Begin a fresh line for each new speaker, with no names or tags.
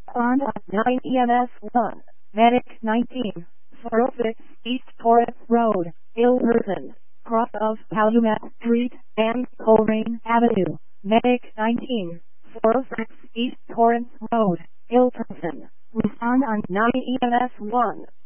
On 9 EMS 1, Medic 19, 406 East Torrance Road, Ilverston, cross of Calumet Street and Coleraine Avenue. Medic 19, 406 East Torrance Road, Ilverston. Respond on 9 EMS 1.